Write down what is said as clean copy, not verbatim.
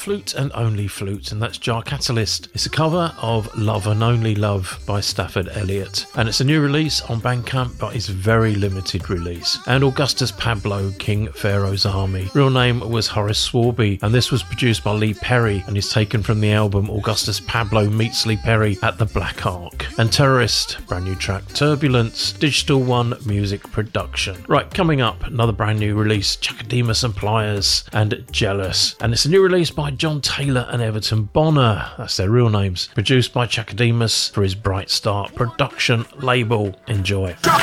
Flute and Only Flute, and that's Jar Catalyst. It's a cover of Love and Only Love by Stafford Elliott, and it's a new release on Bandcamp, but it's very limited release. And Augustus Pablo, King Pharaoh's Army. Real name was Horace Swarby, and this was produced by Lee Perry and is taken from the album Augustus Pablo Meets Lee Perry at the Black Ark. And Terrorist, brand new track, Turbulence, Digital One Music Production. Right, coming up, another brand new release, Chakademus and Pliers and Jealous. And it's a new release by John Taylor and Everton Bonner. That's their real names. Produced by Chakademus for his Bright Start production label. Enjoy.